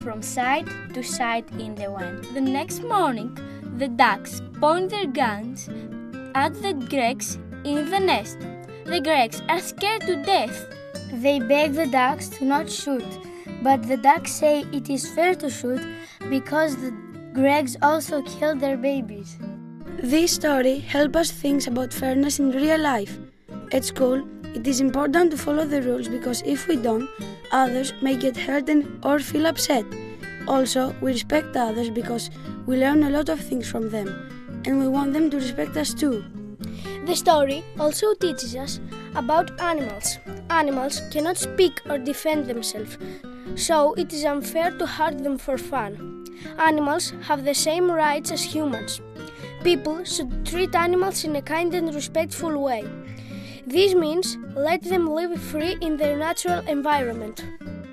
from side to side in the wind. The next morning, the ducks point their guns at the Gregs in the nest. The Gregs are scared to death. They beg the ducks to not shoot, but the ducks say it is fair to shoot because the Gregs also killed their babies. This story helps us think about fairness in real life. At school, it is important to follow the rules because if we don't, others may get hurt or feel upset. Also, we respect others because we learn a lot of things from them, and we want them to respect us too. The story also teaches us about animals. Animals cannot speak or defend themselves, so it is unfair to hurt them for fun. Animals have the same rights as humans. People should treat animals in a kind and respectful way. This means let them live free in their natural environment.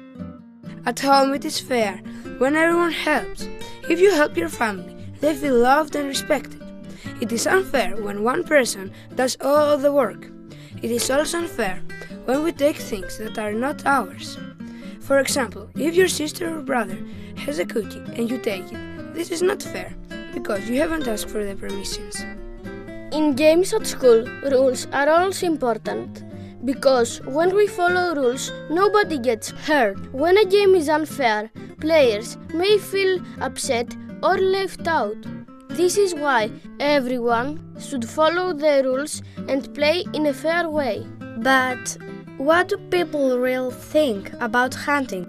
At home it is fair when everyone helps. If you help your family, they feel loved and respected. It is unfair when one person does all the work. It is also unfair when we take things that are not ours. For example, if your sister or brother has a cookie and you take it, this is not fair because you haven't asked for the permissions. In games at school, rules are also important because when we follow rules, nobody gets hurt. When a game is unfair, players may feel upset or left out. This is why everyone should follow the rules and play in a fair way. But what do people really think about hunting?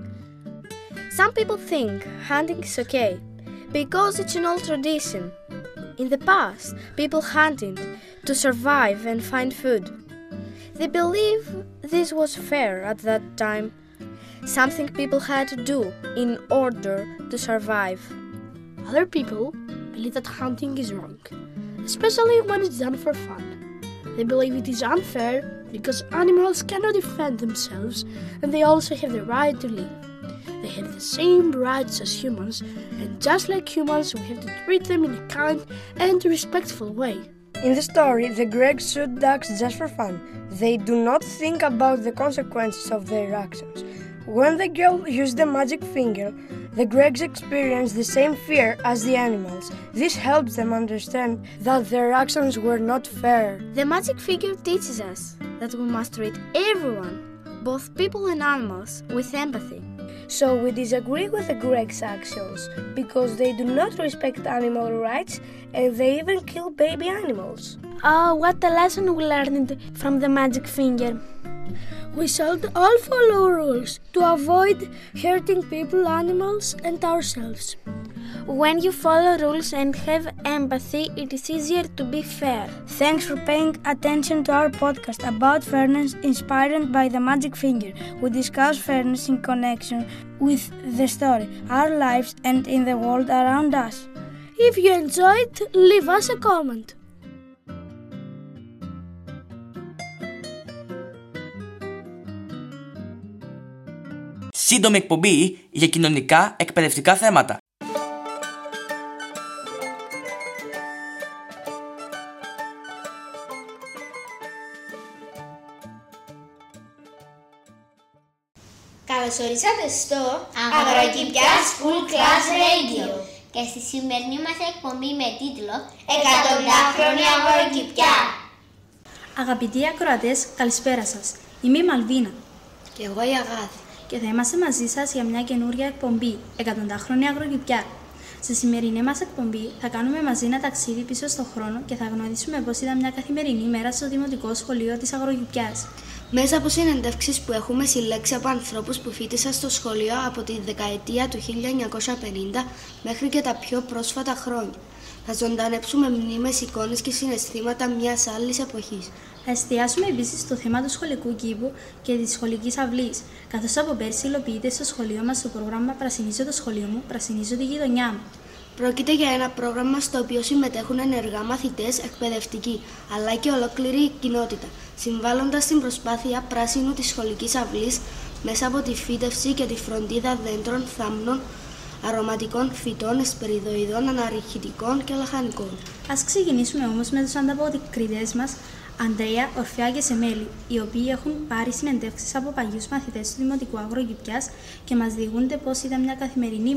Some people think hunting is okay because it's an old tradition. In the past, people hunted to survive and find food. They believe this was fair at that time, something people had to do in order to survive. Other people believe that hunting is wrong, especially when it's done for fun. They believe it is unfair because animals cannot defend themselves and they also have the right to live. They have the same rights as humans, and just like humans, we have to treat them in a kind and respectful way. In the story, the Gregs shoot ducks just for fun. They do not think about the consequences of their actions. When the girl used the magic finger, the Gregs experienced the same fear as the animals. This helps them understand that their actions were not fair. The magic figure teaches us that we must treat everyone, both people and animals, with empathy. So we disagree with the Gregs' actions because they do not respect animal rights and they even kill baby animals. Oh, what a lesson we learned from the magic finger. We should all follow rules to avoid hurting people, animals, and ourselves. When you follow rules and have empathy, it is easier to be fair. Thanks for paying attention to our podcast about fairness inspired by the magic finger. We discuss fairness in connection with the story, our lives, and in the world around us. If you enjoyed, leave us a comment. Σύντομη εκπομπή για κοινωνικά εκπαιδευτικά θέματα. Καλώς ορίσατε στο Αγροκηπιά School Class Radio και στη σημερινή μας εκπομπή με τίτλο 100χρονη Αγροκηπιά. Αγαπητοί ακροατές, καλησπέρα σας. Είμαι η Μαλβίνα. Και εγώ η Αγάθη. Και θα είμαστε μαζί σας για μια καινούρια εκπομπή 100χρονη Αγροκηπιά. Στη σημερινή μας εκπομπή θα κάνουμε μαζί ένα ταξίδι πίσω στον χρόνο και θα γνωρίσουμε πώς ήταν μια καθημερινή μέρα στο Δημοτικό Σχολείο της Αγροκηπιάς. Μέσα από συνεντεύξεις που έχουμε συλλέξει από ανθρώπους που φοιτήσαν στο σχολείο από τη δεκαετία του 1950 μέχρι και τα πιο πρόσφατα χρόνια. Θα ζωντανέψουμε μνήμες, εικόνες και συναισθήματα μιας άλλης εποχής. Θα εστιάσουμε επίσης στο θέμα του σχολικού κήπου και της σχολικής αυλής, καθώς από πέρσι υλοποιείται στο σχολείο μας το πρόγραμμα «Πρασινίζω το σχολείο μου, πρασινίζω τη γειτονιά μου». Πρόκειται για ένα πρόγραμμα στο οποίο συμμετέχουν ενεργά μαθητές, εκπαιδευτικοί, αλλά και ολόκληρη κοινότητα, συμβάλλοντας στην προσπάθεια πράσινου της σχολικής αυλής μέσα από τη φύτευση και τη φροντίδα δέντρων, θάμνων, αρωματικών φυτών, εσπεριδοειδών, αναρριχητικών και λαχανικών. Ας ξεκινήσουμε όμως με τους ανταποκριτές μας, Ανδρέα, Ορφέα και Σεμέλη, οι οποίοι έχουν πάρει συνεντεύξεις από παλιούς μαθητές του Δημοτικού Αγροκηπιάς και μας διηγούνται πώς ήταν μια καθημερινή